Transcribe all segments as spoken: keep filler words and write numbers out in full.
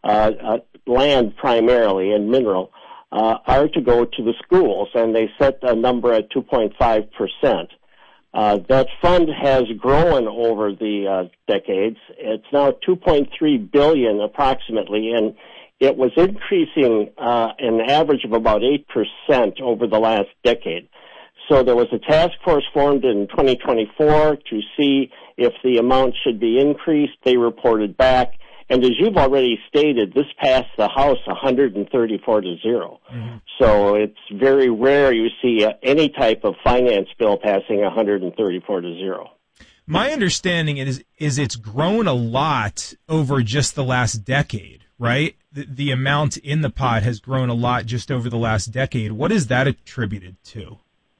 uh, uh, land primarily and mineral, uh, are to go to the schools, and they set a number at two point five percent. Uh, that fund has grown over the uh, decades. It's now two point three billion dollars approximately, and it was increasing uh, an average of about eight percent over the last decade. So there was a task force formed in twenty twenty-four to see if the amount should be increased. They reported back. And as you've already stated, this passed the House one hundred thirty-four to zero. Mm-hmm. So it's very rare you see uh, any type of finance bill passing one hundred thirty-four to zero. My understanding is is it's grown a lot over just the last decade, right? The, the amount in the pot has grown a lot just over the last decade. What is that attributed to?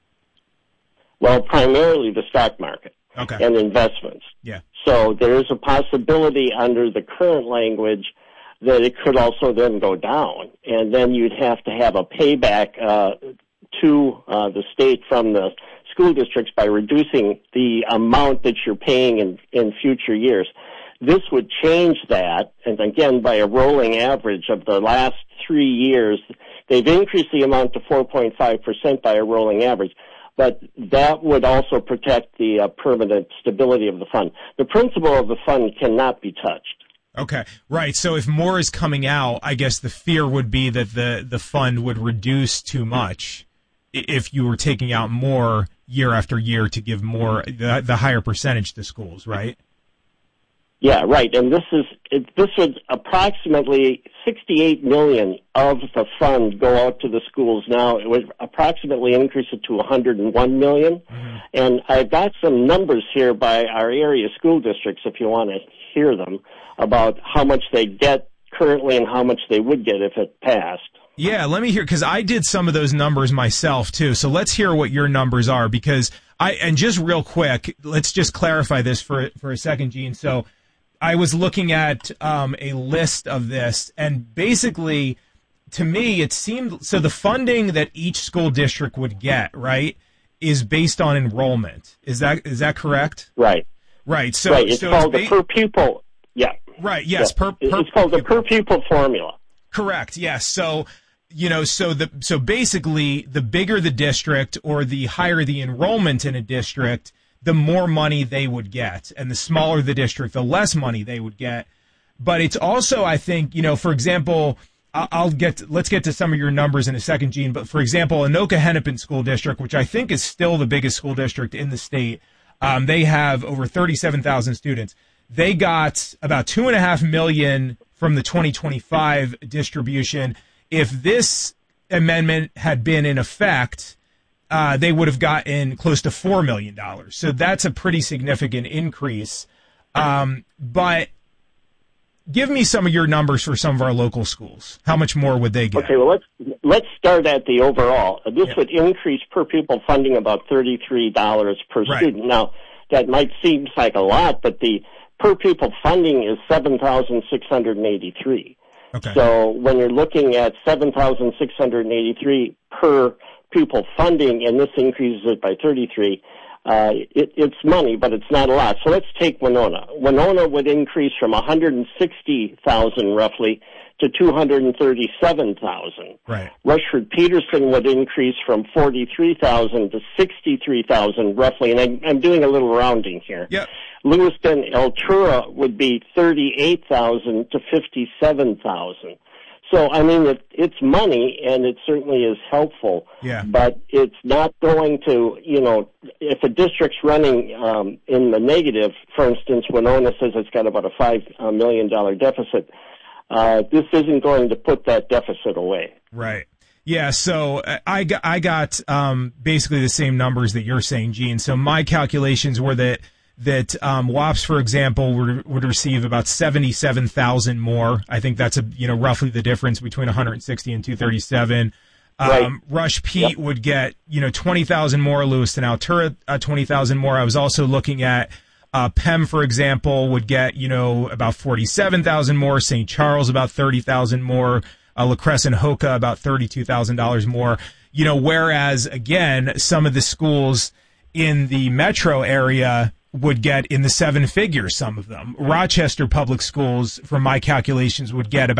Well, primarily the stock market okay. and investments. Yeah. So there is a possibility under the current language that it could also then go down, and then you'd have to have a payback uh, to uh, the state from the school districts by reducing the amount that you're paying in, in future years. This would change that, and again, by a rolling average of the last three years, they've increased the amount to four point five percent by a rolling average. But that would also protect the uh, permanent stability of the fund. The principle of the fund cannot be touched. Okay, right. So if more is coming out, I guess the fear would be that the, the fund would reduce too much if you were taking out more year after year to give more, the, the higher percentage to schools, right? Yeah, right. And this is it, this would approximately sixty-eight million dollars of the fund go out to the schools now. It would approximately increase it to one hundred one million dollars. Mm-hmm. And I've got some numbers here by our area school districts, if you want to hear them, about how much they get currently and how much they would get if it passed. Yeah, let me hear, because I did some of those numbers myself, too. So let's hear what your numbers are, because I, and just real quick, let's just clarify this for, for a second, Gene. So I was looking at um, a list of this, and basically, to me, it seemed, so the funding that each school district would get, right, is based on enrollment. Is that is that correct? Right. Right. So, right. It's so called it's the per pupil. Yeah. Right. Yes. Yeah. Per, per it's called pupil. the per pupil formula. Correct. Yes. So, you know, so the so basically, the bigger the district or the higher the enrollment in a district, the more money they would get, and the smaller the district, the less money they would get. But it's also, I think, you know, for example, I'll get to, let's get to some of your numbers in a second, Gene. But for example, Anoka Hennepin School District, which I think is still the biggest school district in the state, um, they have over thirty-seven thousand students. They got about two and a half million from the twenty twenty-five distribution. If this amendment had been in effect, Uh, they would have gotten close to four million dollars. So that's a pretty significant increase. Um, but give me some of your numbers for some of our local schools. How much more would they get? Okay, well, let's let's start at the overall. This yeah. would increase per pupil funding about thirty-three dollars per right. student. Now, that might seem like a lot, but the per pupil funding is seven thousand six hundred eighty-three dollars. Okay. So when you're looking at seven thousand six hundred eighty-three dollars per pupil funding, and this increases it by thirty-three, uh, it, it's money, but it's not a lot. So let's take Winona. Winona would increase from one hundred sixty thousand roughly to two hundred thirty-seven thousand. Right. Rushford Peterson would increase from forty-three thousand to sixty-three thousand roughly, and I, I'm doing a little rounding here. Yep. Lewiston Altura would be thirty-eight thousand to fifty-seven thousand. So, I mean, it, it's money, and it certainly is helpful. Yeah. But it's not going to, you know, if a district's running um, in the negative, for instance, Winona says it's got about a five million dollars deficit, uh, this isn't going to put that deficit away. Right. Yeah, so I got, I got um, basically the same numbers that you're saying, Gene. So my calculations were that that um, W A P S, for example, would, would receive about seventy-seven thousand more. I think that's a you know roughly the difference between one hundred sixty and two thirty-seven. Right. Um, Rush Pete yep. would get you know twenty thousand more. Lewiston Altura uh, twenty thousand more. I was also looking at uh, P E M, for example, would get you know about forty-seven thousand more. Saint Charles about thirty thousand more. Uh, La Cresse and Hoka about thirty-two thousand dollars more. You know, whereas again, some of the schools in the metro area would get in the seven figures, some of them. Rochester Public Schools, from my calculations, would get about